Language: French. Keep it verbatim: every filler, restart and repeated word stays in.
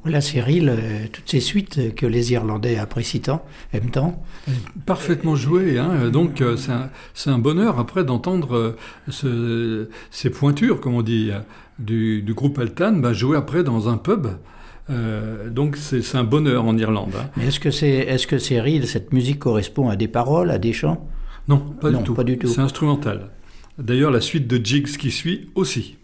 Voilà, Cyril, euh, toutes ces suites que les Irlandais apprécient tant, aiment tant. Parfaitement joué, hein. Donc euh, c'est un, c'est un bonheur après d'entendre euh, ce- ces pointures, comme on dit, euh, du, du groupe Altan, bah, jouer après dans un pub. Euh, donc c'est c'est un bonheur en Irlande, hein. Mais est-ce que c'est, est-ce que Cyril, cette musique correspond à des paroles, à des chants? Non, pas Non, du tout. pas du tout. C'est instrumental. D'ailleurs, la suite de Jigs qui suit aussi.